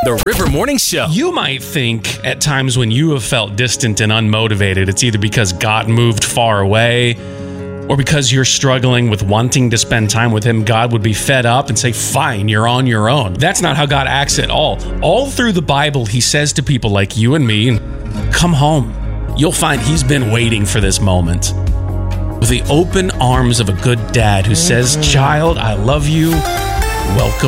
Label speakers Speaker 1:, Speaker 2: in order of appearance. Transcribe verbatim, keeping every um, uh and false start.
Speaker 1: The River Morning Show.
Speaker 2: You might think at times when you have felt distant and unmotivated, it's either because God moved far away or because you're struggling with wanting to spend time with him. God would be fed up and say, fine, you're on your own. That's not how God acts at all. All through the Bible, he says to people like you and me, come home. You'll find he's been waiting for this moment with the open arms of a good dad who says, child, I love you. Welcome